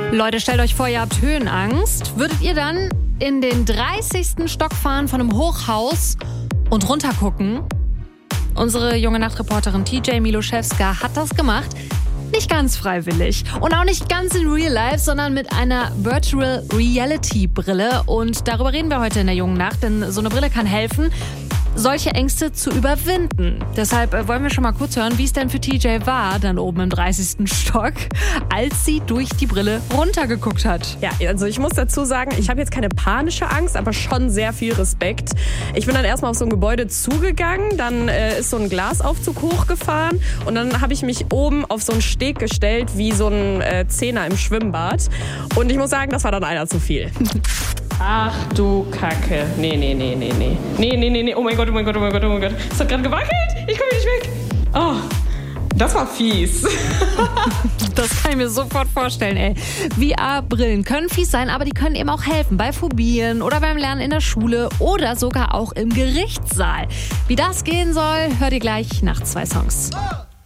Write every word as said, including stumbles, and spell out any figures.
Leute, stellt euch vor, ihr habt Höhenangst. Würdet ihr dann in den dreißigsten Stock fahren von einem Hochhaus und runtergucken? Unsere junge Nachtreporterin T J Miloszewska hat das gemacht. Nicht ganz freiwillig und auch nicht ganz in Real Life, sondern mit einer Virtual Reality Brille. Und darüber reden wir heute in der jungen Nacht, denn so eine Brille kann helfen, solche Ängste zu überwinden. Deshalb äh, wollen wir schon mal kurz hören, wie es denn für T J war, dann oben im dreißigsten Stock, als sie durch die Brille runtergeguckt hat. Ja, also ich muss dazu sagen, ich habe jetzt keine panische Angst, aber schon sehr viel Respekt. Ich bin dann erstmal auf so ein Gebäude zugegangen, dann äh, ist so ein Glasaufzug hochgefahren und dann habe ich mich oben auf so einen Steg gestellt, wie so ein äh, Zehner im Schwimmbad. Und ich muss sagen, das war dann einer zu viel. Ach du Kacke. Nee, nee, nee, nee, nee. Nee, nee, nee, nee. Oh mein Gott, oh mein Gott, oh mein Gott, oh mein Gott. Es hat gerade gewackelt. Ich komme nicht weg. Oh, das war fies. Das kann ich mir sofort vorstellen, ey. V R-Brillen können fies sein, aber die können eben auch helfen bei Phobien oder beim Lernen in der Schule oder sogar auch im Gerichtssaal. Wie das gehen soll, hört ihr gleich nach zwei Songs.